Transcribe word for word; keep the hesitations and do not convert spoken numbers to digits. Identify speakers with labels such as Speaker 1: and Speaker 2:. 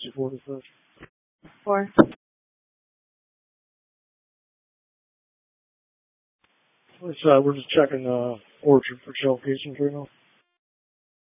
Speaker 1: sixty-four to first.
Speaker 2: Four.
Speaker 1: It's, uh, we're just checking uh, orchard for shell casings right now.